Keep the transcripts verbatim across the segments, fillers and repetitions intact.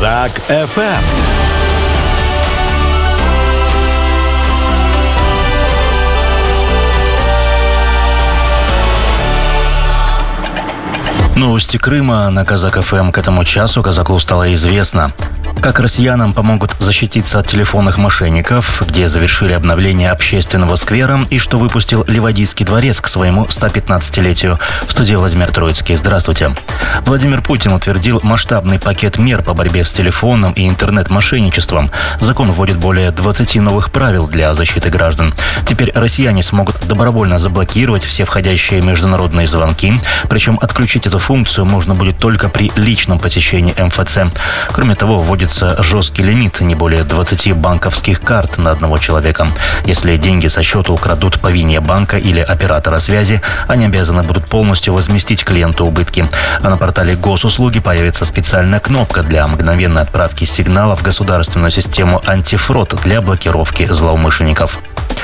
Казак эф эм. Новости Крыма на Казак эф эм. К этому часу казаку стало известно, как россиянам помогут защититься от телефонных мошенников, где завершили обновление общественного сквера и что выпустил Ливадийский дворец к своему сто пятнадцатилетию. В студии Владимир Троицкий. Здравствуйте. Владимир Путин утвердил масштабный пакет мер по борьбе с телефонным и интернет-мошенничеством. Закон вводит более двадцати новых правил для защиты граждан. Теперь россияне смогут добровольно заблокировать все входящие международные звонки, причем отключить эту функцию можно будет только при личном посещении эм эф цэ. Кроме того, вводится жесткий лимит не более двадцати банковских карт на одного человека. Если деньги со счета украдут по вине банка или оператора связи, они обязаны будут полностью возместить клиенту убытки. А на портале госуслуги появится специальная кнопка для мгновенной отправки сигнала в государственную систему антифрод для блокировки злоумышленников.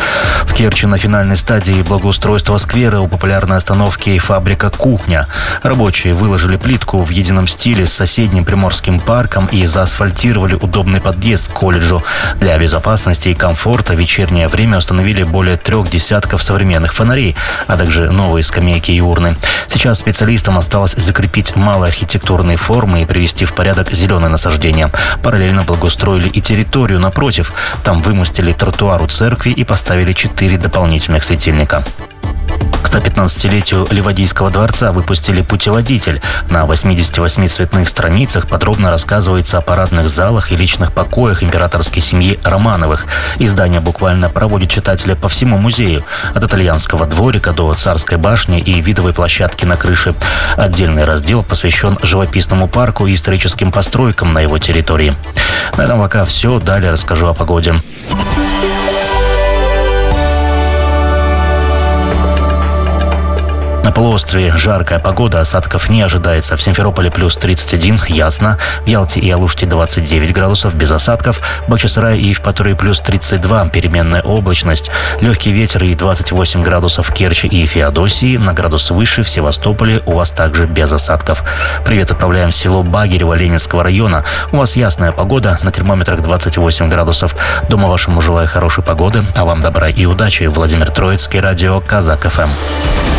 В Керчи на финальной стадии благоустройства сквера у популярной остановки «Фабрика Кухня». Рабочие выложили плитку в едином стиле с соседним Приморским парком и заасфальтировали удобный подъезд к колледжу. Для безопасности и комфорта в вечернее время установили более трех десятков современных фонарей, а также новые скамейки и урны. Сейчас специалистам осталось закрепить малые архитектурные формы и привести в порядок зеленые насаждения. Параллельно благоустроили и территорию напротив. Там вымостили тротуар у церкви и поставили четыре дополнительных светильника. К сто пятнадцатилетию Ливадийского дворца выпустили путеводитель. На восьмидесяти восьми цветных страницах подробно рассказывается о парадных залах и личных покоях императорской семьи Романовых. Издание буквально проводит читателя по всему музею. От итальянского дворика до царской башни и видовой площадки на крыше. Отдельный раздел посвящен живописному парку и историческим постройкам на его территории. На этом пока все. Далее расскажу о погоде. На полуострове жаркая погода, осадков не ожидается. В Симферополе плюс тридцать один, ясно. В Ялте и Алуште двадцать девять градусов, без осадков. В Бахчисарае и Евпатории плюс тридцать два, переменная облачность. Легкий ветер и двадцать восемь градусов в Керчи и Феодосии. На градус выше в Севастополе у вас также без осадков. Привет отправляем в село Багирево Ленинского района. У вас ясная погода, на термометрах двадцать восемь градусов. Дома вашему желаю хорошей погоды, а вам добра и удачи. Владимир Троицкий, радио Казак эф эм.